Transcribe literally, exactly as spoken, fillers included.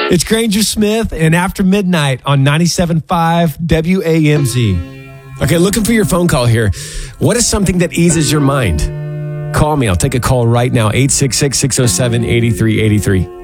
It's Granger Smith and After Midnight on ninety-seven point five W A M Z. Okay, looking for your phone call here. What is something that eases your mind? Call me. I'll take a call right now. eight six six, six oh seven, eight three eight three.